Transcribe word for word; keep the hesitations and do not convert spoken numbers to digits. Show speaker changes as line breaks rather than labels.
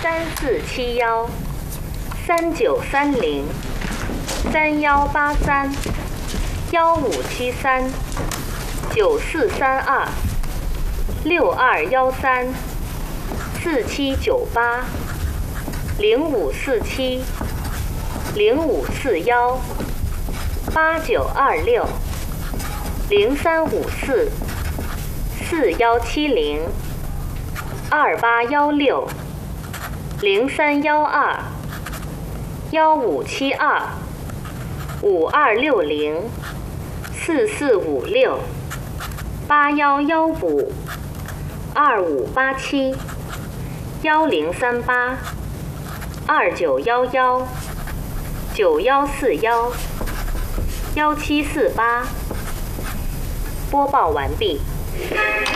三四七幺三九三零三幺八三幺五七三九四三二六二幺三四七九八零五四七零五四幺八九二六零三五四四幺七零二八幺六零三幺二幺五七二五二六零四四五六八幺幺五二五八七幺零三八二九幺幺九幺四幺幺七四八。播报完毕。